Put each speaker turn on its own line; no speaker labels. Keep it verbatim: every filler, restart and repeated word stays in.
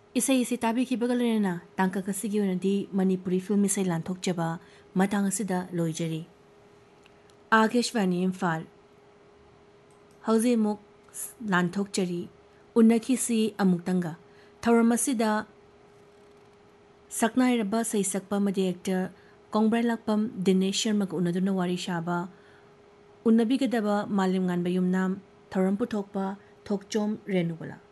Isai isi tabi ki bagalena tangka kasigi unadi Manipuri film isai lanthok jaba matang asida loijari. Ageshwani Imphal Hauze muk lanthok jari unaki si amuktanga Thauramasida Saknai raba sai sakpa madi actor Kongbrai lakpam Dinesh Sharma ka unaduna wari shaba Unabi gadaba malim ngan bayum nam Thauram puthokpa Thokchom Renubala